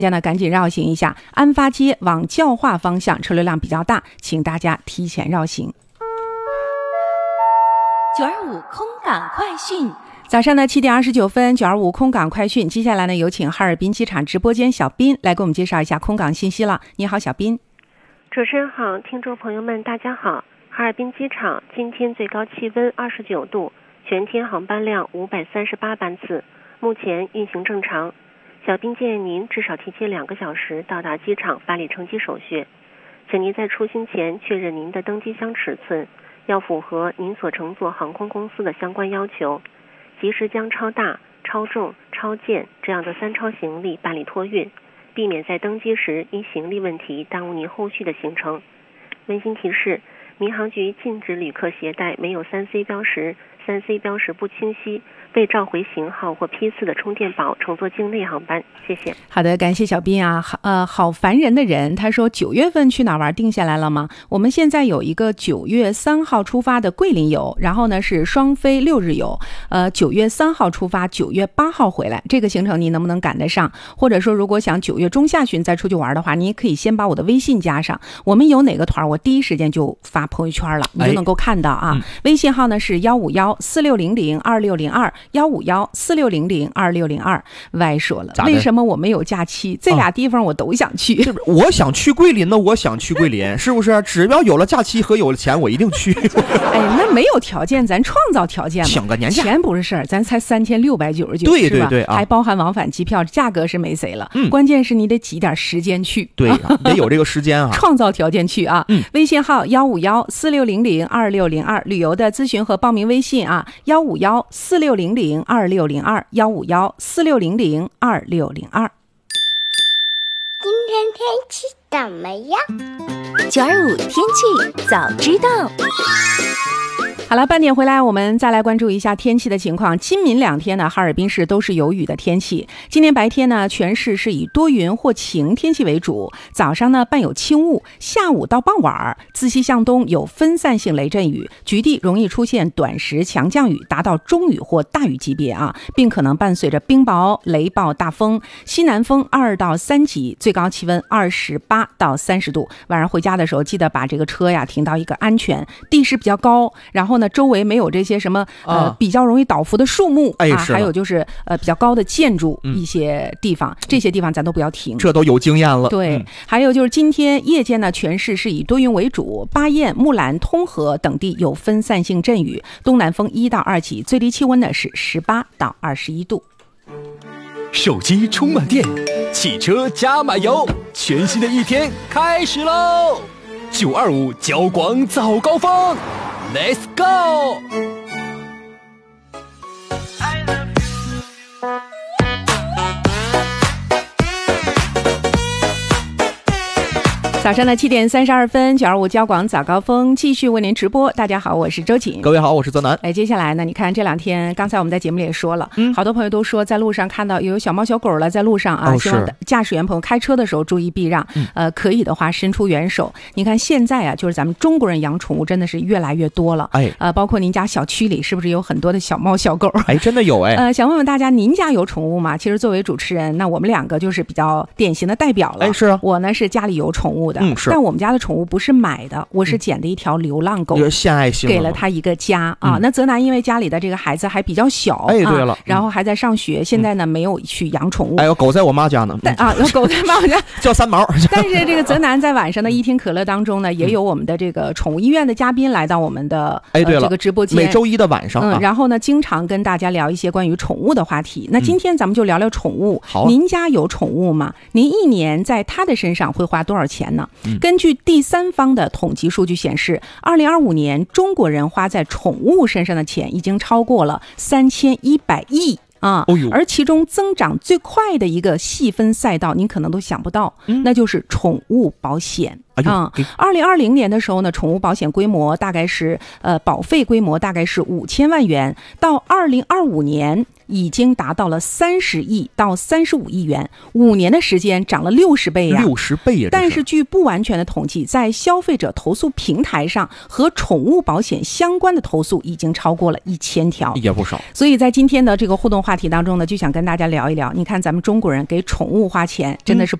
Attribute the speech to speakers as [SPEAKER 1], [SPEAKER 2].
[SPEAKER 1] 大家呢赶紧绕行一下安发街往教化方向，车流量比较大，请大家提前绕行。
[SPEAKER 2] 925空港快讯。
[SPEAKER 1] 早上的7点29分，925空港快讯。接下来呢，有请哈尔滨机场直播间小斌来给我们介绍一下空港信息了。你好，小斌。
[SPEAKER 3] 主持人好，听众朋友们大家好。哈尔滨机场今天最高气温29度，全天航班量538班次，目前运行正常。小斌建议您至少提前2个小时到达机场办理乘机手续，请您在出行前确认您的登机箱尺寸，要符合您所乘坐航空公司的相关要求，及时将超大、超重、超件这样的3超行李办理托运，避免在登机时因行李问题耽误您后续的行程。温馨提示，民航局禁止旅客携带没有3C 标识、3C 标识不清晰、未召回型号或批次的充电宝乘坐境内航班。谢谢。
[SPEAKER 1] 好的，感谢小斌啊。好烦人的人，他说9月份去哪玩定下来了吗？我们现在有一个9月3号出发的桂林游，然后呢是双飞6日游，9月3号出发，9月8号回来，这个行程你能不能赶得上？或者说如果想9月中下旬再出去玩的话，你也可以先把我的微信加上，我们有哪个团我第一时间就发朋友圈了，你就能够看到啊。微信号呢是15146002602，15146002602。歪说了，为什么我没有假期？这俩地方我都想去。
[SPEAKER 4] 我想去桂林呢，我想去桂林，是不是？只要有了假期和有了钱，我一定去。
[SPEAKER 1] 哎，那没有条件，咱创造条件嘛。
[SPEAKER 4] 请个年假，
[SPEAKER 1] 钱不是事儿，咱才3699，
[SPEAKER 4] 对对对
[SPEAKER 1] 还包含往返机票，价格是没谁了。关键是你得挤点时间去。
[SPEAKER 4] 对呀，得有这个时间啊，
[SPEAKER 1] 创造条件去啊。微信号15146002602，旅游的咨询和报名微信啊，15146002602，15146002602。
[SPEAKER 5] 今天天气怎么样
[SPEAKER 2] ？925天气早知道。
[SPEAKER 1] 好了，半点回来我们再来关注一下天气的情况。今明2天呢，哈尔滨市都是有雨的天气。今天白天呢，全市是以多云或晴天气为主，早上呢伴有轻雾，下午到傍晚自西向东有分散性雷阵雨，局地容易出现短时强降雨，达到中雨或大雨级别啊，并可能伴随着冰雹、雷暴、大风，西南风2到3级，最高气温28到30度。晚上回家的时候，记得把这个车呀停到一个安全地势比较高，然后呢周围没有这些什么比较容易倒伏的树木啊，还有就是比较高的建筑一些地方，这些地方咱都不要停，
[SPEAKER 4] 这都有经验了。
[SPEAKER 1] 对，还有就是今天夜间呢，全市是以多云为主，巴彦、木兰、通河等地有分散性阵雨，东南风1到2级，最低气温呢是18到21度。
[SPEAKER 6] 手机充满电，汽车加满油，全新的一天开始喽！925交广早高峰 ，Let's go！
[SPEAKER 1] 早上的7点32分，925交广早高峰继续为您直播。大家好，我是周瑾。
[SPEAKER 4] 各位好，我是泽南。
[SPEAKER 1] 接下来呢，你看这2天，刚才我们在节目里也说了，好多朋友都说在路上看到有小猫小狗了，在路上啊，希望驾驶员朋友开车的时候注意避让，可以的话伸出援手。你看现在啊，就是咱们中国人养宠物真的是越来越多了，包括您家小区里是不是有很多的小猫小狗？
[SPEAKER 4] 真的有
[SPEAKER 1] 想问问大家，您家有宠物吗？其实作为主持人，那我们2个就是比较典型的代表了。
[SPEAKER 4] 是啊，
[SPEAKER 1] 我呢是家里有宠物的，但我们家的宠物不是买的，我是捡的一条流浪狗，
[SPEAKER 4] 献爱心，
[SPEAKER 1] 给了它一个家啊。那泽南因为家里的这个孩子还比较小，
[SPEAKER 4] 对了，
[SPEAKER 1] 然后还在上学，现在呢没有去养宠物。
[SPEAKER 4] 有狗在我妈家呢，
[SPEAKER 1] 有狗在妈妈家
[SPEAKER 4] 叫三毛。
[SPEAKER 1] 但是这个泽南在晚上的一听可乐当中呢，也有我们的这个宠物医院的嘉宾来到我们的这个直播间，
[SPEAKER 4] 每周一的晚上，
[SPEAKER 1] 然后呢经常跟大家聊一些关于宠物的话题。那今天咱们就聊聊宠物。
[SPEAKER 4] 好，
[SPEAKER 1] 您家有宠物吗？您一年在它的身上会花多少钱呢？根据第三方的统计数据显示，2025年中国人花在宠物身上的钱已经超过了3100亿啊！而其中增长最快的一个细分赛道，您可能都想不到，那就是宠物保险。2020年的时候呢，宠物保险规模大概是保费规模大概是5000万元，到2025年已经达到了30亿到35亿元，5年的时间涨了60倍呀
[SPEAKER 4] ，60倍呀！
[SPEAKER 1] 但是据不完全的统计，在消费者投诉平台上和宠物保险相关的投诉已经超过了1000条，
[SPEAKER 4] 也不少。
[SPEAKER 1] 所以在今天的这个互动话题当中呢，就想跟大家聊一聊，你看咱们中国人给宠物花钱真的是